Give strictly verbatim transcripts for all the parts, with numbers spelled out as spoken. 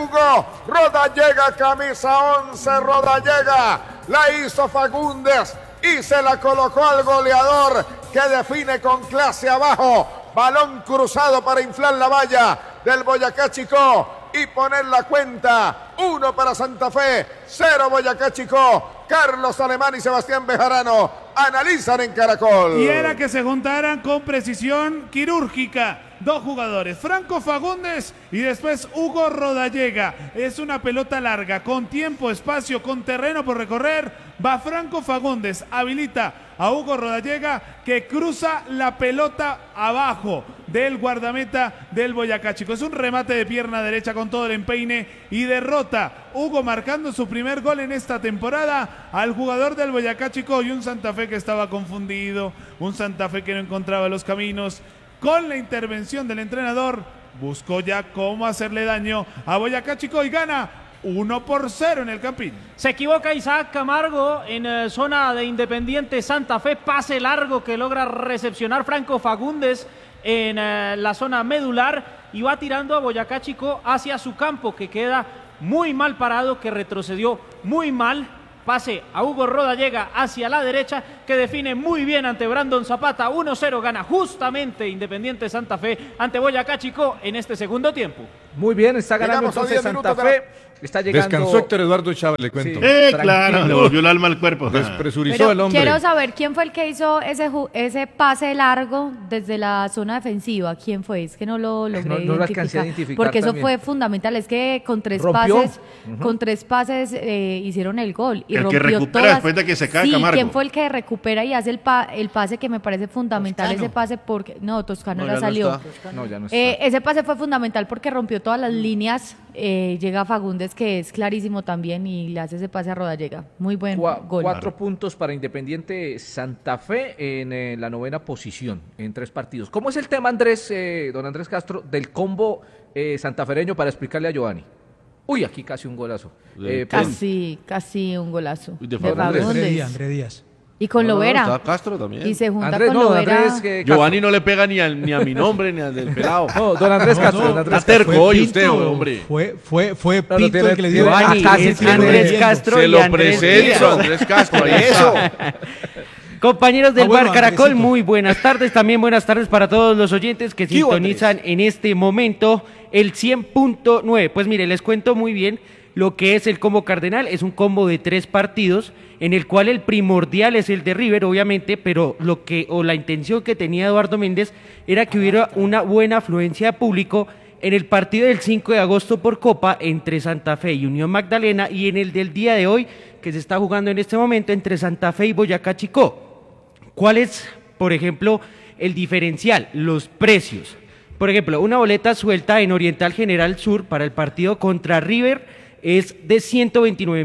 jugó Rodallega, camisa once, Rodallega, la hizo Fagundes y se la colocó al goleador que define con clase abajo, balón cruzado para inflar la valla del Boyacá Chicó y poner la cuenta, uno para Santa Fe, cero Boyacá Chicó. Carlos Alemán y Sebastián Bejarano analizan en Caracol. Y era que se juntaran con precisión quirúrgica dos jugadores, Franco Fagundes y después Hugo Rodallega. Es una pelota larga, con tiempo, espacio, con terreno por recorrer. Va Franco Fagundes, habilita a Hugo Rodallega, que cruza la pelota abajo del guardameta del Boyacá Chicó. Es un remate de pierna derecha con todo el empeine y derrota Hugo, marcando su primer gol en esta temporada al jugador del Boyacá Chicó, y un Santa Fe que estaba confundido, un Santa Fe que no encontraba los caminos. Con la intervención del entrenador, buscó ya cómo hacerle daño a Boyacá Chicó y gana uno por cero en el Campín. Se equivoca Isaac Camargo en eh, zona de Independiente Santa Fe. Pase largo que logra recepcionar Franco Fagundes en eh, la zona medular y va tirando a Boyacá Chicó hacia su campo, que queda muy mal parado, que retrocedió muy mal. Pase a Hugo Rodallega hacia la derecha, que define muy bien ante Brandon Zapata. uno cero gana justamente Independiente Santa Fe ante Boyacá Chicó en este segundo tiempo. Muy bien, está ganando entonces Santa Fe. Está llegando... Descansó Héctor Eduardo Chávez, le cuento. Sí, eh, claro, le volvió el alma al cuerpo. Despresurizó Pero el hombre. quiero saber quién fue el que hizo ese, ese pase largo desde la zona defensiva. ¿Quién fue? Es que no lo logré no, no identificar. lo alcancé a identificar porque eso también. fue fundamental. Es que con tres ¿Rompió? pases, uh-huh. con tres pases eh, hicieron el gol. Y el rompió que recupera todas. después de que se cae sí, Camargo. ¿quién fue el que recupera y hace el, pa el pase que me parece fundamental? Toscano. Ese pase porque... No, Toscano No, ya, ya salió. No, no, ya no está. Eh, ese pase fue fundamental porque rompió todas las líneas. Eh, llega Fagundes, que es clarísimo también, y le hace ese pase a Rodallega. Muy buen Cua gol. Cuatro puntos para Independiente Santa Fe en eh, la novena posición en tres partidos. ¿Cómo es el tema, Andrés, eh, don Andrés Castro, del combo eh, santafereño, para explicarle a Giovanni? Uy, aquí casi un golazo. Eh, casi, casi un golazo. Uy, de de Fagundes. Fagundes. Andrés Díaz, Andrés Díaz. Y con No, no, Lovera. está Castro también. Y se junta Andrés, con no, Lovera. Andrés, que Giovanni no le pega ni, al, ni a mi nombre ni al del pelado. No, don Andrés Castro. No, no, don Andrés está terco Fue hoy Pinto, usted, hombre. Fue, fue, fue No, no Pinto tiene- el que le dio. Giovanni, Acá es sí Andrés tiene- Castro Se y lo Andrés presento, Díaz. Andrés Castro. Ahí eso. Compañeros del Ah, bueno, Bar Caracol, Andresito. muy buenas tardes. También buenas tardes para todos los oyentes que ¿Qué hubo, sintonizan en este momento el cien punto nueve. Pues mire, les cuento muy bien lo que es el combo cardenal. Es un combo de tres partidos en el cual el primordial es el de River, obviamente, pero lo que o la intención que tenía Eduardo Méndez era que hubiera una buena afluencia de público en el partido del cinco de agosto por Copa entre Santa Fe y Unión Magdalena, y en el del día de hoy, que se está jugando en este momento entre Santa Fe y Boyacá Chicó. ¿Cuál es, por ejemplo, el diferencial? Los precios. Por ejemplo, una boleta suelta en Oriental General Sur para el partido contra River es de ciento veintinueve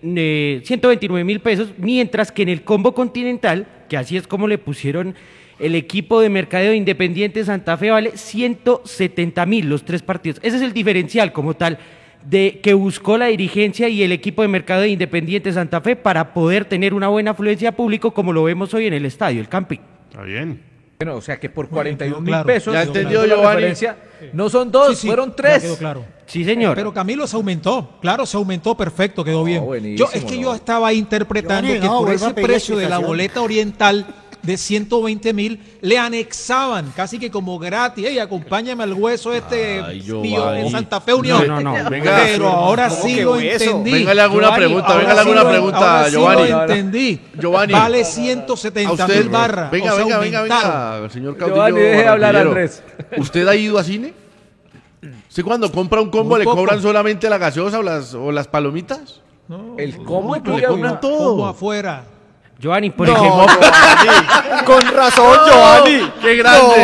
mil pesos, mientras que en el combo continental, que así es como le pusieron el equipo de mercadeo Independiente Santa Fe, vale ciento setenta mil los tres partidos. Ese es el diferencial como tal de que buscó la dirigencia y el equipo de mercado de Independiente Santa Fe para poder tener una buena afluencia de público, como lo vemos hoy en el estadio, el Campín. Está bien. Bueno, o sea que por Bueno, cuarenta y un quedó mil claro. pesos. Ya la entendió, Giovanni. referencia, no son dos, Sí, sí, fueron ya tres. quedó claro. Sí, señor. Pero Camilo se aumentó, claro, se aumentó, perfecto, quedó bien. buenísimo, yo Es que no. yo estaba interpretando Giovanni, que no, por vuelva a ese pedir precio de la explicación. boleta oriental de ciento veinte mil le anexaban casi que como gratis. Ey, acompáñame al hueso este Ay, tío Giovanni. en Santa Fe Unión. No, no, no. Venga. Pero ahora ¿Cómo sí que lo hueso? entendí. Venga, le hago una Giovanni, pregunta, ahora venga, le hago sí una lo- pregunta, ahora sí Giovanni. lo entendí. Giovanni. Vale ciento setenta A usted, mil barras. venga, o sea, venga, venga, aumentaron. venga, señor Caudillo. Giovanni, deje de hablar, Barranquillero. Andrés. ¿Usted ha ido a cine? ¿Usted cuando compra un combo Muy le poco. cobran solamente la gaseosa o las, o las palomitas? No, El combo le incluye compran una- todo. como afuera. Giovanni, por No, ejemplo, Giovanni. Con razón, Giovanni. ¡Qué grande!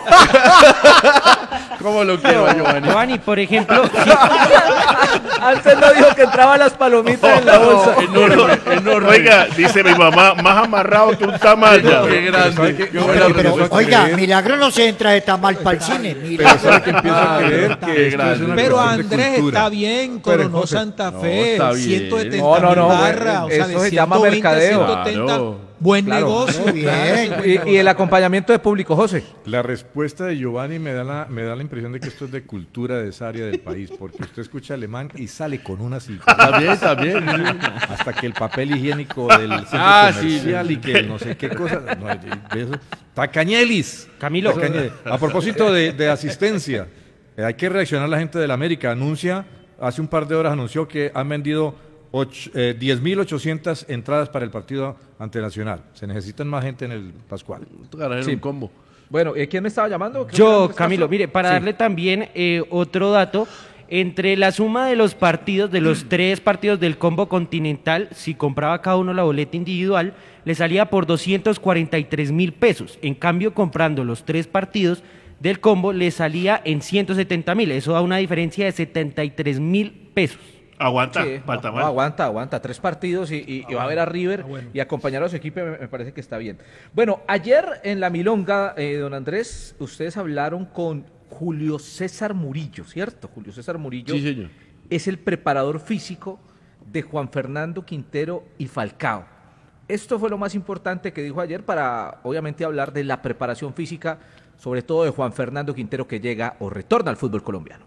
¿Cómo lo quiero a Giovanni? Giovanni, por ejemplo, sí, Antes no dijo que entraban las palomitas en la bolsa. Enorme, enorme. Oiga, dice mi mamá, más amarrado que un tamal. ¡Qué grande! Qué buena Pero, respuesta. oiga, Milagro no se entra de tamal para el cine. Mira. Pero sabe que empiezo a creer Qué que esto es grande. una Pero cuestión de Andrés cultura. está bien, Pero, coronó José, Santa no, Fe, está bien. ciento setenta No, no, no, mil barras, o sea, eso de se llama ciento veinte a mercadeo. ciento setenta. Claro. Buen Claro. negocio. Muy bien. Y, y el acompañamiento de público, José. La respuesta de Giovanni me da, la, me da la impresión de que esto es de cultura de esa área del país, porque usted escucha alemán y sale con una cita. También, también. Hasta que el papel higiénico del centro Ah, sí, comercial sí. y que no sé qué cosa. No, de- de eso. Tacañelis. Camilo. Tacañelis. A propósito de, de asistencia, eh, hay que reaccionar la gente del América. Anuncia, hace un par de horas anunció que han vendido och- eh, diez mil ochocientas entradas para el partido ante Nacional. Se necesitan más gente en el Pascual. Tocará Sí. un combo. Bueno, ¿eh, ¿quién me estaba llamando? Creo que era Yo, Andrés Camilo, Castro. mire, para Sí. darle también eh, otro dato, entre la suma de los partidos, de los tres partidos del combo continental, si compraba cada uno la boleta individual, le salía por doscientos cuarenta y tres mil pesos. En cambio, comprando los tres partidos del combo, le salía en ciento setenta mil. Eso da una diferencia de setenta y tres mil pesos. Aguanta, Sí, falta no, más. no, aguanta, aguanta. Tres partidos y, y- y va a ver a River y acompañar a su equipo, me, me parece que está bien. Bueno, ayer en la Milonga, eh, don Andrés, ustedes hablaron con Julio César Murillo, ¿cierto? Julio César Murillo Sí, señor. es el preparador físico de Juan Fernando Quintero y Falcao. Esto fue lo más importante que dijo ayer para, obviamente, hablar de la preparación física, sobre todo de Juan Fernando Quintero, que llega o retorna al fútbol colombiano.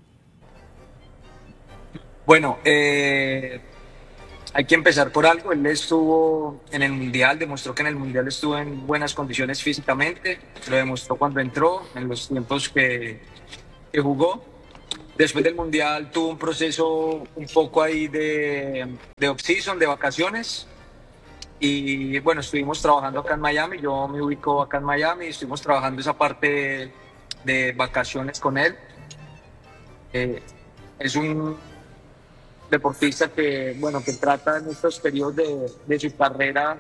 Bueno, eh, hay que empezar por algo. Él estuvo en el Mundial, demostró que en el Mundial estuvo en buenas condiciones físicamente. Lo demostró cuando entró, en los tiempos que, que jugó. Después del Mundial tuvo un proceso un poco ahí de, de off-season, de vacaciones. Y bueno, estuvimos trabajando acá en Miami. Yo me ubico acá en Miami y estuvimos trabajando esa parte de vacaciones con él. Eh, es un deportista que, bueno, que trata en estos periodos de, de su carrera,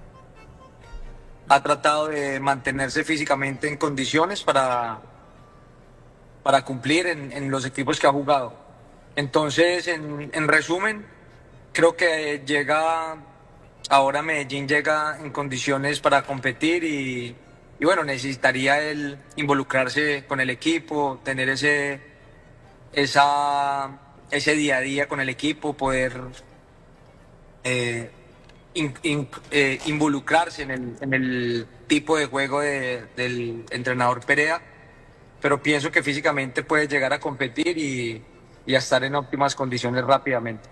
ha tratado de mantenerse físicamente en condiciones para, para cumplir en, en los equipos que ha jugado. Entonces, en, en resumen, creo que llega, ahora Medellín llega en condiciones para competir y, y bueno, necesitaría él involucrarse con el equipo, tener ese, esa... ese día a día con el equipo, poder eh, in- in- eh, involucrarse en el, en el tipo de juego de- del entrenador Perea, pero pienso que físicamente puede llegar a competir y, y a estar en óptimas condiciones rápidamente.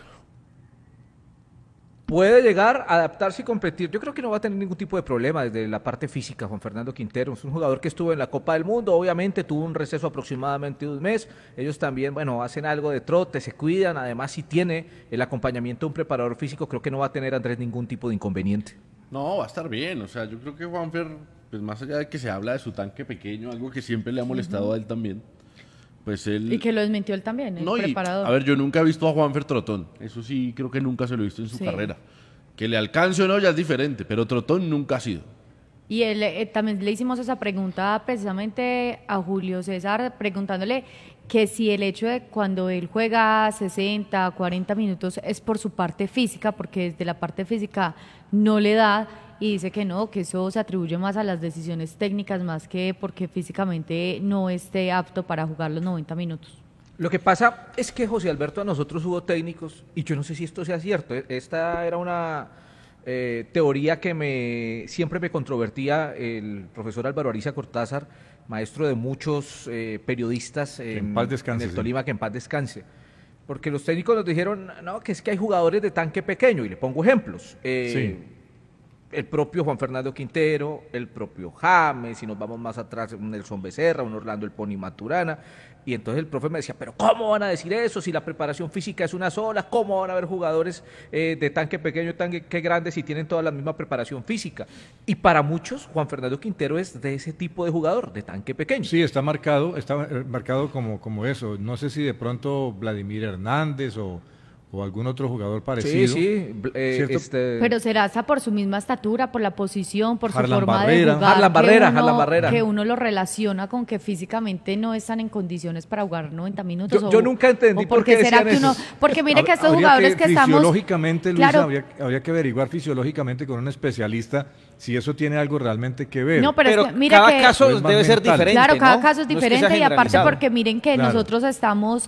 Puede llegar a adaptarse y competir. Yo creo que no va a tener ningún tipo de problema desde la parte física. Juan Fernando Quintero es un jugador que estuvo en la Copa del Mundo, obviamente tuvo un receso aproximadamente de un mes. Ellos también, bueno, hacen algo de trote, se cuidan. Además, si tiene el acompañamiento de un preparador físico, creo que no va a tener, Andrés, ningún tipo de inconveniente. No, va a estar bien. O sea, yo creo que Juanfer, pues más allá de que se habla de su tanque pequeño, algo que siempre le ha molestado Ujú. a él también, pues él... Y que lo desmintió él también, el No, y, preparador. a ver, yo nunca he visto a Juanfer trotón. Eso sí, creo que nunca se lo he visto en su Sí. carrera. Que le alcance o no ya es diferente, pero trotón nunca ha sido. Y él, eh, también le hicimos esa pregunta precisamente a Julio César, preguntándole que si el hecho de cuando él juega sesenta, cuarenta minutos es por su parte física, porque desde la parte física no le da, y dice que no, que eso se atribuye más a las decisiones técnicas más que porque físicamente no esté apto para jugar los noventa minutos. Lo que pasa es que, José Alberto, a nosotros hubo técnicos, y yo no sé si esto sea cierto, eh, esta era una eh, teoría que me siempre me controvertía el profesor Álvaro Ariza Cortázar, maestro de muchos eh, periodistas en, en paz descanse, en el sí. Tolima, que en paz descanse. Porque los técnicos nos dijeron, no, que es que hay jugadores de tanque pequeño, y le pongo ejemplos. Eh, Sí. El propio Juan Fernando Quintero, el propio James, si nos vamos más atrás, un Nelson Becerra, un Orlando El Pony Maturana. Y entonces el profe me decía, pero ¿cómo van a decir eso si la preparación física es una sola? ¿Cómo van a haber jugadores eh, de tanque pequeño, tanque grande si tienen toda la misma preparación física? Y para muchos, Juan Fernando Quintero es de ese tipo de jugador, de tanque pequeño. Sí, está marcado, está eh, marcado como, como eso. No sé si de pronto Vladimir Hernández o, o algún otro jugador parecido. Sí, sí. eh, ¿cierto? este... Pero será hasta por su misma estatura, por la posición, por su Harlan forma Barrera. de jugar. Harlan que Barrera, uno- Harlan Barrera. Que uno lo relaciona con que físicamente no están en condiciones para jugar noventa minutos. Yo- o- yo nunca entendí o por porque qué será decían que uno, eso. porque mire que estos Habría jugadores que, estamos. Fisiológicamente, Luisa, Claro. habría, habría que averiguar fisiológicamente con un especialista si eso tiene algo realmente que ver. No, pero, Pero es que, mira cada que, caso Es más debe ser mental. diferente. claro, cada ¿no? caso es No es que sea diferente y aparte generalizado. porque miren que Claro. nosotros estamos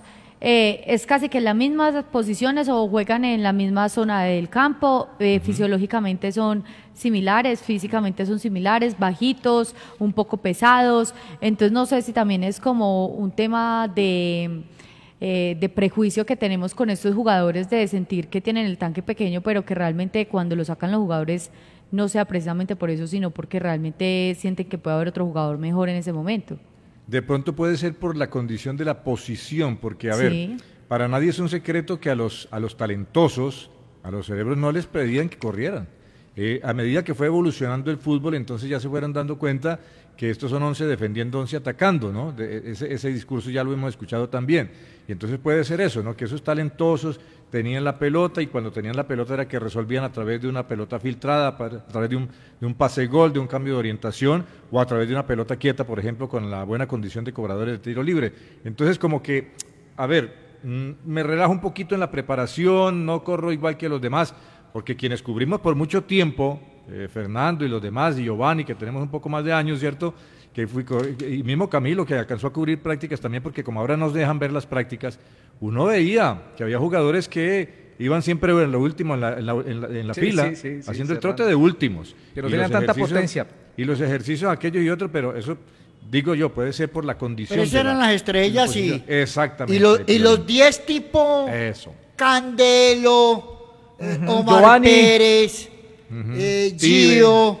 eh, es casi que en las mismas posiciones o juegan en la misma zona del campo, eh, uh-huh. fisiológicamente son similares, físicamente son similares, bajitos, un poco pesados, entonces no sé si también es como un tema de... Eh, de prejuicio que tenemos con estos jugadores de sentir que tienen el tanque pequeño, pero que realmente cuando lo sacan los jugadores no sea precisamente por eso, sino porque realmente sienten que puede haber otro jugador mejor en ese momento. De pronto puede ser por la condición de la posición, porque a Sí. ver, para nadie es un secreto que a los, a los talentosos, a los cerebros no les pedían que corrieran. Eh, a medida que fue evolucionando el fútbol, entonces ya se fueron dando cuenta que estos son once defendiendo, once atacando, ¿no? De, ese, ese discurso ya lo hemos escuchado también. Y entonces puede ser eso, ¿no? Que esos talentosos tenían la pelota y cuando tenían la pelota era que resolvían a través de una pelota filtrada, a través de un, de un pase gol, de un cambio de orientación o a través de una pelota quieta, por ejemplo, con la buena condición de cobradores de tiro libre. Entonces como que, a ver, mm, me relajo un poquito en la preparación, no corro igual que los demás, porque quienes cubrimos por mucho tiempo, eh, Fernando y los demás, y Giovanni, que tenemos un poco más de años, ¿cierto?, que fui, y mismo Camilo, que alcanzó a cubrir prácticas también, porque como ahora nos dejan ver las prácticas, uno veía que había jugadores que iban siempre en lo último, en la, en la, en la, en la Sí, fila, sí, sí, sí, haciendo el cerrando. trote de últimos. Que no Y tenían los tanta ejercicios- potencia. Y los ejercicios aquellos y otros, pero eso, digo yo, puede ser por la condición. Pero esas de eran la- las estrellas de la y, posición. Exactamente. y, los, y los diez tipo Eso. Candelo, eh, Omar Giovanni. Pérez, Ujú. eh, Steven. Gio,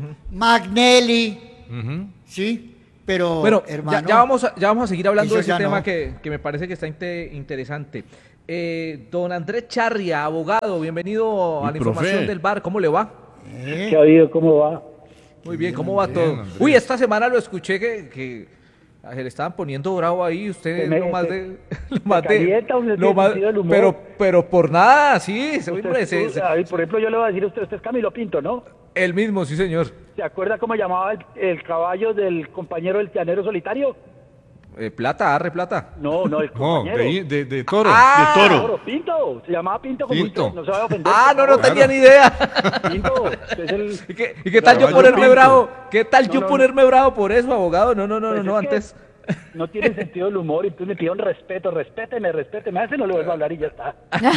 Magnelli, Ujú. ¿sí? Pero, Bueno, hermano, ya, ya vamos a, ya vamos a seguir hablando eso de ese ya tema no. que, que me parece que está inte- interesante. Eh, don Andrés Charria, abogado, bienvenido a Mi la información profe. del V A R. ¿Cómo le va? ¿eh? ¿Qué ha habido? ¿Cómo va? Muy bien, ¿cómo va bien, todo? Andrés. Uy, esta semana lo escuché que, que se le estaban poniendo bravo ahí. Usted Se me- lo más se- de... Lo más de calienta, uno lo tiene más- sentido del humor. pero, pero por nada, sí. ese Usted- hombre, se- usted- se- ay, por ejemplo, yo le voy a decir a usted, usted es Camilo Pinto, ¿no? el mismo, sí, señor. ¿Se acuerda cómo llamaba el, el caballo del compañero del llanero solitario? Eh, plata, arre plata. No, no, el No, compañero. de, de, de toro. Ah, De toro. Toro, Pinto, se llamaba Pinto como Pinto. usted, no se vaya a ofender. Ah, no, por no favor. tenía ni idea. Pinto, usted es el... ¿Y qué, y qué tal yo Caballo ponerme Pinto. bravo? ¿Qué tal No, yo no, no. ponerme bravo por eso, abogado? No, no, no, Pues no, no, es que antes... No tiene sentido del humor, y entonces me pide un respeto, respéteme, respéteme, a ese no le vuelvo a hablar y ya está.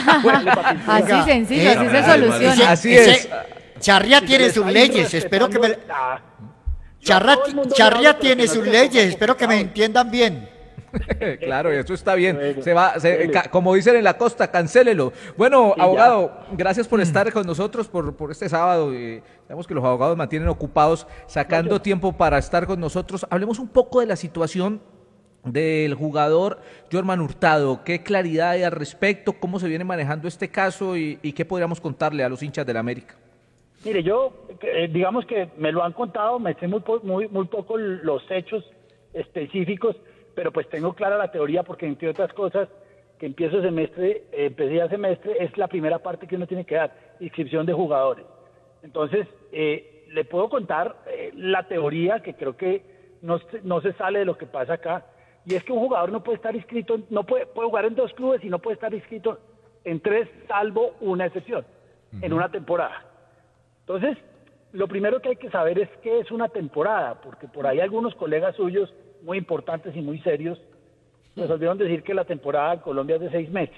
Así Oiga, sencillo, eh, así se eh, soluciona. ese- Así ese- es. Charria tiene sus leyes, espero que me... Charra- Charria tiene sus leyes, espero que me entiendan bien. Claro, eso está bien. Bueno, Se va, se- dele. ca- como dicen en la costa, cancélelo. Bueno, Y ya. abogado, gracias por estar con nosotros por, por este sábado. Eh, sabemos que los abogados mantienen ocupados, sacando No, yo- tiempo para estar con nosotros. Hablemos un poco de la situación del jugador Jorman Hurtado. ¿Qué claridad hay al respecto? ¿Cómo se viene manejando este caso? ¿Y, y qué podríamos contarle a los hinchas del América? Mire, yo, eh, digamos que me lo han contado, me sé muy, po- muy, muy poco los hechos específicos, pero pues tengo clara la teoría porque, entre otras cosas, que empiezo semestre, eh, empecé ya semestre, es la primera parte que uno tiene que dar, inscripción de jugadores. Entonces, eh, le puedo contar eh, la teoría, que creo que no, se- no se sale de lo que pasa acá, y es que un jugador no puede estar inscrito, no puede, puede jugar en dos clubes y no puede estar inscrito en tres, salvo una excepción, en una temporada. Entonces, lo primero que hay que saber es qué es una temporada, porque por ahí algunos colegas suyos, muy importantes y muy serios, resolvieron decir que la temporada en Colombia es de seis meses.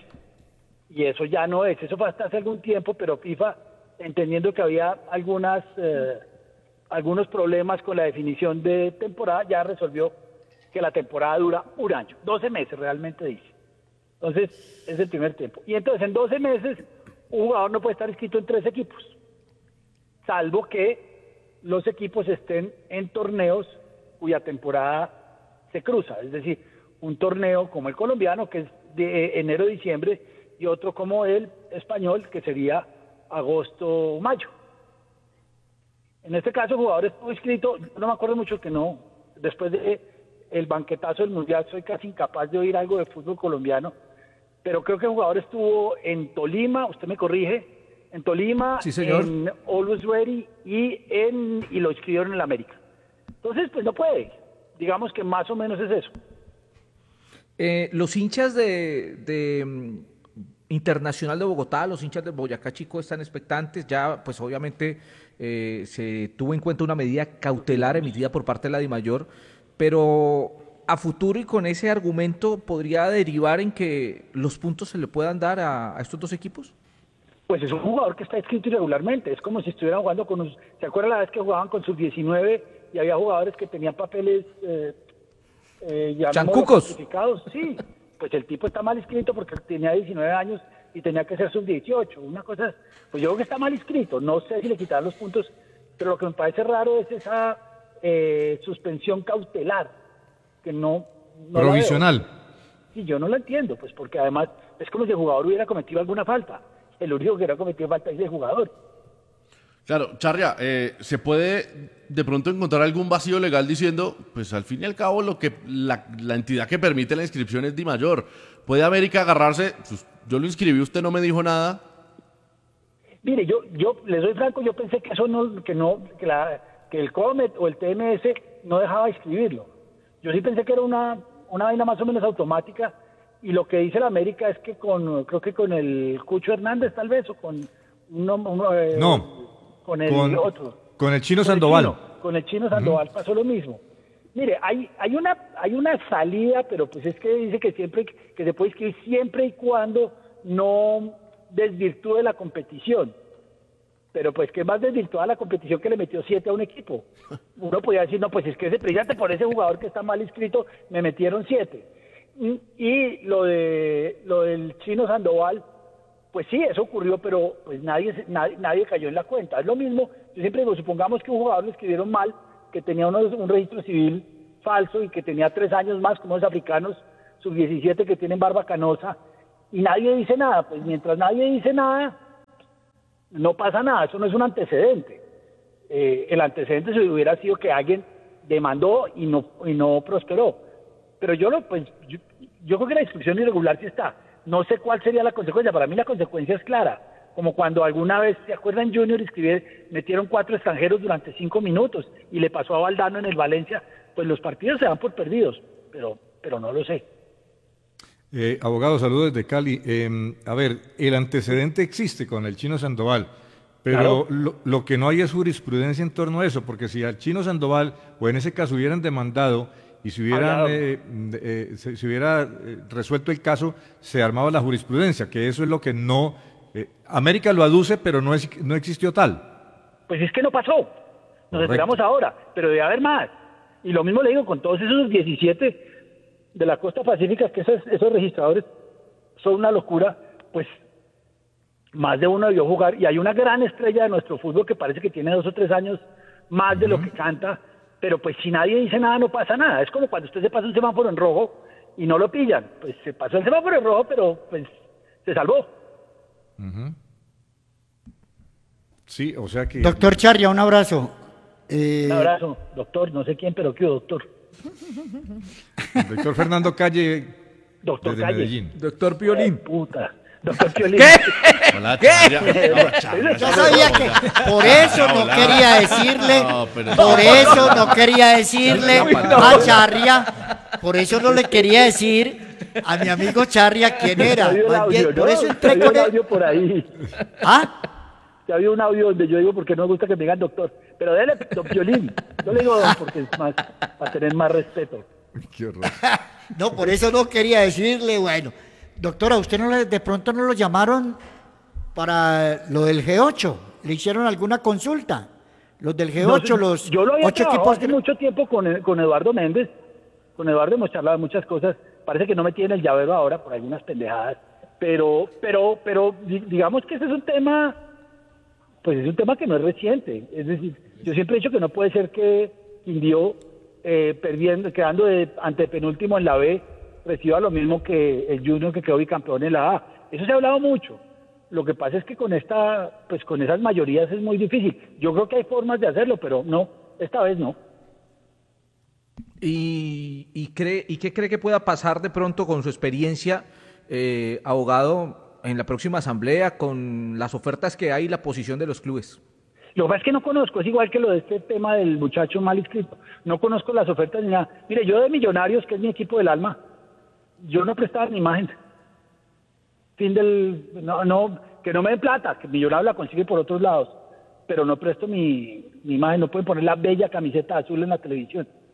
Y eso ya no es, eso fue hasta hace algún tiempo, pero FIFA, entendiendo que había algunas, eh, algunos problemas con la definición de temporada, ya resolvió que la temporada dura un año, doce meses realmente dice. Entonces, es el primer tiempo. Y entonces, en doce meses, un jugador no puede estar inscrito en tres equipos, salvo que los equipos estén en torneos cuya temporada se cruza, es decir, un torneo como el colombiano, que es de enero-diciembre, y otro como el español, que sería agosto-mayo. En este caso, el jugador estuvo inscrito, yo no me acuerdo mucho que no, después de el banquetazo del Mundial, soy casi incapaz de oír algo de fútbol colombiano, pero creo que el jugador estuvo en Tolima, usted me corrige, en Tolima, Sí, señor. en Always Ready y, en, y lo inscribieron en el América. Entonces, pues no puede. Digamos que más o menos es eso. Eh, los hinchas de, de mm, Internacional de Bogotá, los hinchas de Boyacá Chico están expectantes. Ya, pues obviamente eh, se tuvo en cuenta una medida cautelar emitida por parte de la DIMAYOR, pero a futuro y con ese argumento podría derivar en que los puntos se le puedan dar a, a estos dos equipos? Pues es un jugador que está inscrito irregularmente, es como si estuvieran jugando con un... ¿Se acuerdan la vez que jugaban con sus diecinueve y había jugadores que tenían papeles... Eh, eh, ¿Chancucos? Certificados? Sí, pues el tipo está mal inscrito porque tenía diecinueve años y tenía que ser sub dieciocho, una cosa... Pues yo creo que está mal inscrito, no sé si le quitaron los puntos, pero lo que me parece raro es esa eh, suspensión cautelar, que no... no Provisional. Sí, yo no lo entiendo, pues porque además es como si el jugador hubiera cometido alguna falta. El único que hubiera cometido falta es el jugador. Claro, Charria, eh, ¿se puede de pronto encontrar algún vacío legal diciendo, pues al fin y al cabo lo que la, la entidad que permite la inscripción es DiMayor? ¿Puede América agarrarse? Pues, yo lo inscribí, usted no me dijo nada. Mire, yo, yo les doy franco, yo pensé que eso no, que no, que, la, que el COMET o el T M S no dejaba inscribirlo. Yo sí pensé que era una, una vaina más o menos automática. Y lo que dice la América es que con, creo que con el Cucho Hernández tal vez, o con uno, uno, eh, no, con el con, otro. Con el Chino con Sandoval. El chino, con el Chino Sandoval uh-huh. pasó lo mismo. Mire, hay, hay una, hay una salida, pero pues es que dice que siempre, que se puede inscribir siempre y cuando no desvirtúe la competición. Pero pues que más desvirtuada la competición que le metió siete a un equipo. Uno podía decir, no, pues es que ese, precisamente por ese jugador que está mal inscrito, me metieron siete. Y, y lo de lo del Chino Sandoval, pues sí, eso ocurrió, pero pues nadie, nadie nadie cayó en la cuenta. Es lo mismo, yo siempre digo, supongamos que un jugador lo escribieron mal, que tenía unos, un registro civil falso y que tenía tres años más, como los africanos sub diecisiete que tienen barba canosa, y nadie dice nada. Pues mientras nadie dice nada, no pasa nada, eso no es un antecedente. Eh, el antecedente se hubiera sido que alguien demandó y no, y no prosperó. Pero yo, lo, pues, yo, yo creo que la inscripción irregular sí está. No sé cuál sería la consecuencia. Para mí la consecuencia es clara. Como cuando alguna vez, ¿se acuerdan? Junior escribieron, metieron cuatro extranjeros durante cinco minutos y le pasó a Valdano en el Valencia. Pues los partidos se dan por perdidos, pero, pero no lo sé. Eh, abogado, saludos desde Cali. Eh, a ver, el antecedente existe con el Chino Sandoval, pero claro. lo, lo que no hay es jurisprudencia en torno a eso, porque si al Chino Sandoval, o en ese caso hubieran demandado, y si hubieran eh, eh, se, se hubiera eh, resuelto el caso, se armaba la jurisprudencia, que eso es lo que no... Eh, América lo aduce, pero no, es, no existió tal. Pues es que no pasó. Nos Correcto. Esperamos ahora, pero debe haber más. Y lo mismo le digo con todos esos diecisiete de la costa pacífica, que esos, esos registradores son una locura, pues más de uno debió jugar. Y hay una gran estrella de nuestro fútbol que parece que tiene dos o tres años más uh-huh. de lo que canta. Pero pues si nadie dice nada, no pasa nada. Es como cuando usted se pasa un semáforo en rojo y no lo pillan. Pues se pasó el semáforo en rojo, pero pues se salvó. Uh-huh. Sí, o sea que... Doctor Charria, un abrazo. Eh... Un abrazo, doctor. No sé quién, pero qué doctor. El doctor Fernando Calle, doctor desde Calle. Medellín. Doctor Piolín. Oh, puta. Doctor Piolín. ¿Qué? Hola, ¿Qué? Yo sabía que por eso no quería decirle, no, por eso no quería decirle a Charria, por eso no le quería decir a mi amigo Charria quién era. Audio, bien, por ¿no? eso entré con un audio por ahí. ¿Ah? Ya había un audio donde yo digo porque no me gusta que me digan doctor, pero dele don Piolín. Yo le digo don porque es más, para tener más respeto. Qué horror. No, por eso no quería decirle, bueno. Doctora, ¿usted no le, de pronto no lo llamaron para lo del G ocho? ¿Le hicieron alguna consulta? Los del G ocho, no, los yo lo había ocho equipos hace mucho tiempo con, con Eduardo Méndez. Con Eduardo hemos charlado muchas cosas. Parece que no me tiene el llavero ahora por algunas pendejadas. Pero, pero, pero, digamos que ese es un tema, pues es un tema que no es reciente. Es decir, yo siempre he dicho que no puede ser que Quindío, eh, perdiendo, quedando de antepenúltimo en la B, reciba lo mismo que el Junior que quedó bicampeón en la A. Eso se ha hablado mucho. Lo que pasa es que con esta, pues con esas mayorías es muy difícil. Yo creo que hay formas de hacerlo, pero no, esta vez no. ¿Y, y, cree, ¿y qué cree que pueda pasar de pronto con su experiencia, eh, abogado, en la próxima asamblea, con las ofertas que hay y la posición de los clubes? Lo que pasa es que no conozco, es igual que lo de este tema del muchacho mal inscrito. No conozco las ofertas ni nada. Mire, yo de Millonarios, que es mi equipo del alma, yo no prestaba mi imagen. Fin del... No, no, que no me den plata, que Millonarios la consigue por otros lados, pero no presto mi, mi imagen, no pueden poner la bella camiseta azul en la televisión.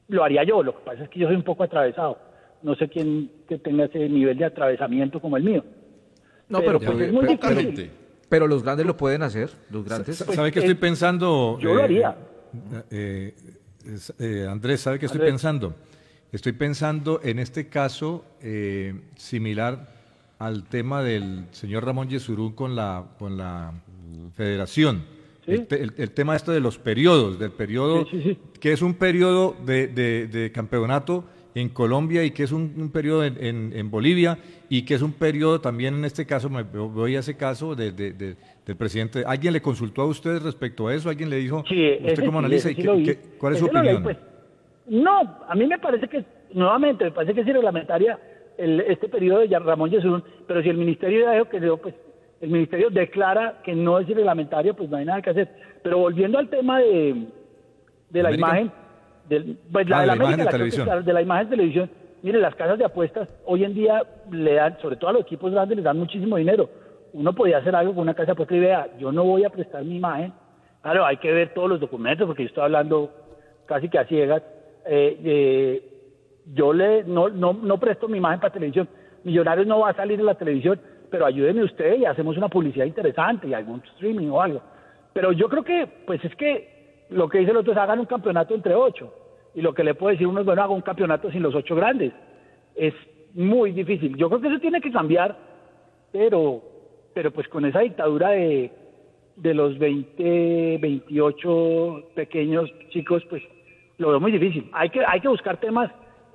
lo haría yo. Lo que pasa es que yo soy un poco atravesado. No sé quién que tenga ese nivel de atravesamiento como el mío. No, pero, pero, pues, es muy pero, difícil. pero, pero los grandes lo pueden hacer. Los grandes. ¿Sabe qué estoy pensando? Yo lo haría. Eh, eh, eh, Andrés, ¿sabe qué estoy Andrés. pensando? Estoy pensando en este caso eh, similar al tema del señor Ramón Yesurún con la, con la federación. ¿Sí? El, te- el- el tema este de los periodos, del periodo, Sí, sí, sí. que es un periodo de, de- de campeonato en Colombia y que es un, un periodo en, en- en Bolivia y que es un periodo también en este caso, me voy a ese caso de, de- de- del presidente. ¿Alguien le consultó a usted respecto a eso? ¿Alguien le dijo, Sí, usted ese cómo sí, analiza ese y sí qué- lo vi. qué- cuál es su Ese lo leí, opinión? pues. No, a mí me parece que, nuevamente, me parece que es irreglamentaria el, este periodo de Ramón Yesurún, pero si el ministerio ya dijo que no, pues el ministerio declara que no es irreglamentario, pues no hay nada que hacer. Pero volviendo al tema de, de la ¿América? imagen, del, pues la Ah, de de la la imagen América, de la creo que televisión. claro, de la imagen de televisión, mire, las casas de apuestas hoy en día le dan, sobre todo a los equipos grandes, les dan muchísimo dinero. Uno podía hacer algo con una casa de apuestas y vea, yo no voy a prestar mi imagen. Claro, hay que ver todos los documentos porque yo estoy hablando casi que a ciegas. Eh, eh, yo le no, no, no presto mi imagen para televisión. Millonarios no va a salir en la televisión, pero ayúdeme usted y hacemos una publicidad interesante y algún streaming o algo. Pero yo creo que, pues es que lo que dice el otro es hagan un campeonato entre ocho. Y lo que le puede decir uno es, bueno, haga un campeonato sin los ocho grandes. Es muy difícil. Yo creo que eso tiene que cambiar, pero, pero pues con esa dictadura de, de los veinte, veintiocho pequeños chicos, pues lo veo muy difícil. Hay que, hay que buscar temas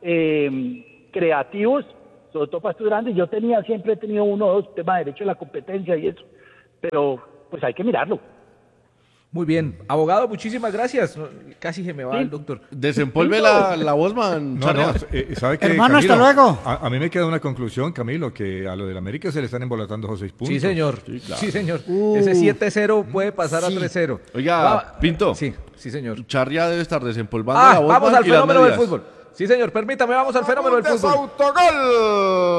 eh, creativos, sobre todo para estos grandes. Yo tenía, siempre he tenido uno o dos temas de derecho a la competencia y eso, pero pues hay que mirarlo. Muy bien. Abogado, muchísimas gracias. No, casi se me va Sí. el doctor. Desempolve la, la voz, man. No, Charria. no, eh, ¿sabe qué, Hermano, Camilo? hasta luego. A, a mí me queda una conclusión, Camilo, que a lo del América se le están embolatando los seis puntos. Sí, señor. Sí, claro. Sí, señor. Uh, Ese siete cero puede pasar sí. a tres cero. Oiga, Va- Pinto. Sí, sí, señor. Charria debe estar desempolvando Ah, la voz, vamos man, al y las fenómeno del medias. fútbol. Sí, señor. Permítame, vamos al fenómeno del Fagundes, fútbol. autogol.